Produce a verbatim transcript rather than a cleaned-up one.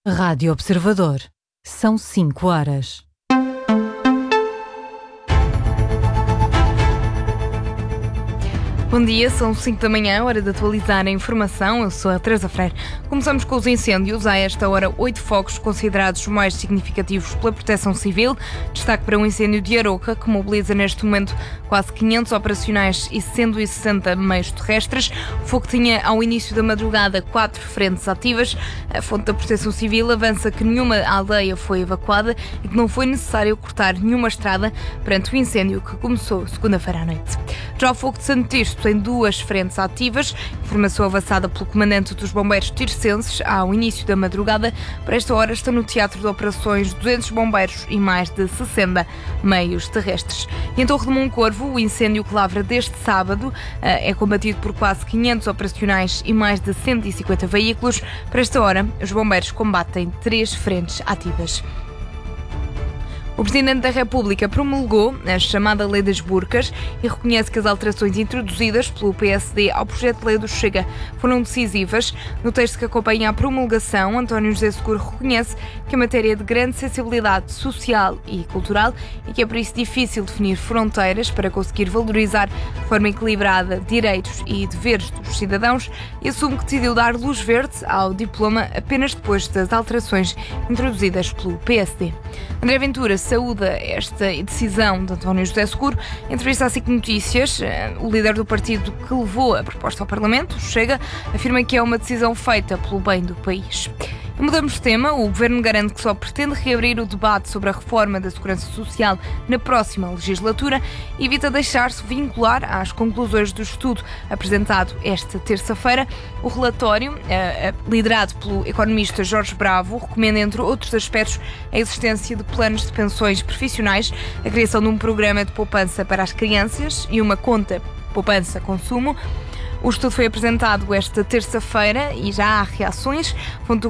Rádio Observador. São cinco horas. Bom dia, são cinco da manhã, hora de atualizar a informação. Eu sou a Teresa Freire. Começamos com os incêndios. A esta hora, oito focos considerados os mais significativos pela Proteção Civil. Destaque para um incêndio de Aroca, que mobiliza neste momento quase quinhentos operacionais e cento e sessenta meios terrestres. O fogo tinha, ao início da madrugada, quatro frentes ativas. A fonte da Proteção Civil avança que nenhuma aldeia foi evacuada e que não foi necessário cortar nenhuma estrada perante o incêndio que começou segunda-feira à noite. Já o fogo de Santo Tirso tem duas frentes ativas. Informação avançada pelo comandante dos bombeiros tircenses ao início da madrugada. Para esta hora estão no teatro de operações duzentos bombeiros e mais de sessenta meios terrestres. E em Torre de Moncorvo, o incêndio que lavra deste sábado é combatido por quase quinhentos operacionais e mais de cento e cinquenta veículos. Para esta hora, os bombeiros combatem três frentes ativas. O Presidente da República promulgou a chamada Lei das Burcas e reconhece que as alterações introduzidas pelo P S D ao projeto de lei do Chega foram decisivas. No texto que acompanha a promulgação, António José Seguro reconhece que a matéria é de grande sensibilidade social e cultural e que é por isso difícil definir fronteiras para conseguir valorizar de forma equilibrada direitos e deveres dos cidadãos e assume que decidiu dar luz verde ao diploma apenas depois das alterações introduzidas pelo P S D. André Ventura saúda esta decisão de António José Seguro. Em entrevista à SIC Notícias, o líder do partido que levou a proposta ao Parlamento, Chega, afirma que é uma decisão feita pelo bem do país. E mudamos de tema. O Governo garante que só pretende reabrir o debate sobre a reforma da Segurança Social na próxima legislatura e evita deixar-se vincular às conclusões do estudo apresentado esta terça-feira. O relatório, eh, liderado pelo economista Jorge Bravo, recomenda, entre outros aspectos, a existência de planos de pensões profissionais, a criação de um programa de poupança para as crianças e uma conta poupança-consumo. O estudo foi apresentado esta terça-feira e já há reações.